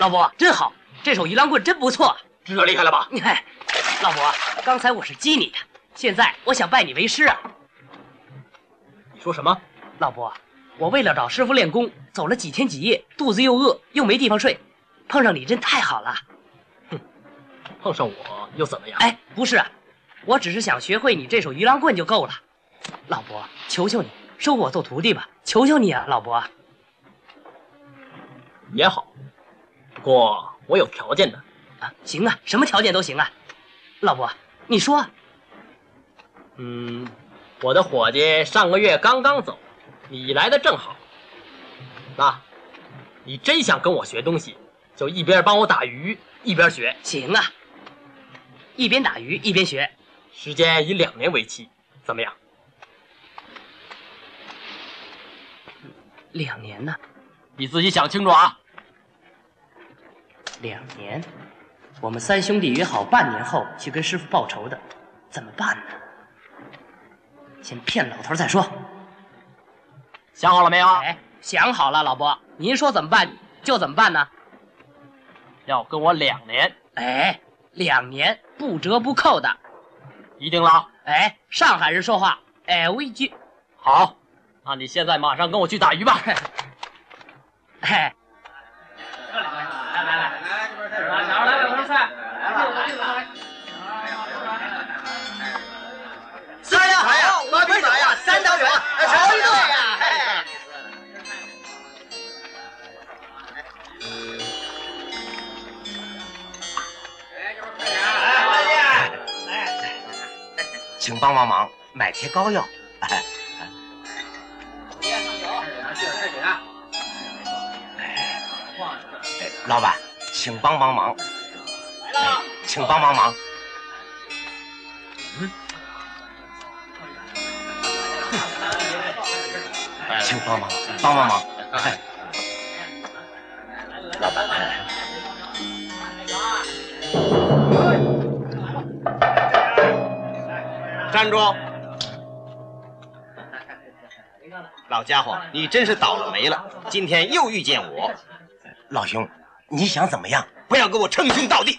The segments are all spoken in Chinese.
老伯真好，这手鱼狼棍真不错。 这厉害了吧？ 哎，老伯，刚才我是激你的，现在我想拜你为师啊。 你说什么？ 老伯，我为了找师傅练功，走了几天几夜，肚子又饿又没地方睡，碰上你真太好了。 哼，碰上我又怎么样？ 哎，不是啊，我只是想学会你这手鱼狼棍就够了。老伯，求求你收我做徒弟吧，求求你啊，老伯。 也好，不过我有条件的。 啊，行啊，什么条件都行啊。老伯，你说。 我的伙计上个月刚刚走，你来的正好。你真想跟我学东西，就一边帮我打鱼，一边学。 行啊，一边打鱼一边学， 时间以2年为期，怎么样 ？2年呢？ 你自己想清楚啊。 2年，我们3兄弟约好半年后去跟师傅报仇的，怎么办呢？先骗老头再说。 想好了没有？ 哎，想好了，老伯，您说怎么办就怎么办呢？ 要跟我2年。 哎，2年不折不扣的。 一定了。 哎，上海人说话，哎，微句。 好，那你现在马上跟我去打鱼吧。 哎。来，2盆菜。 啥呀？我比啥呀？3条鱼，少一对呀！ 请帮忙买贴膏药。老板，请帮忙。请帮忙。请帮忙。老板， 站住！老家伙，你真是倒了霉了，今天又遇见我。 老兄，你想怎么样？ 不要给我称兄道弟！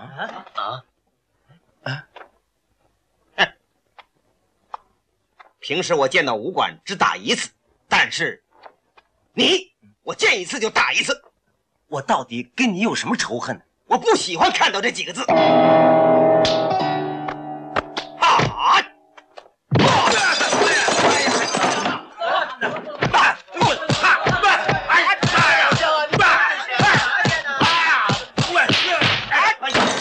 平时我见到武馆只打1次，但是我见1次就打1次。 我到底跟你有什么仇恨？ 我不喜欢看到这几个字。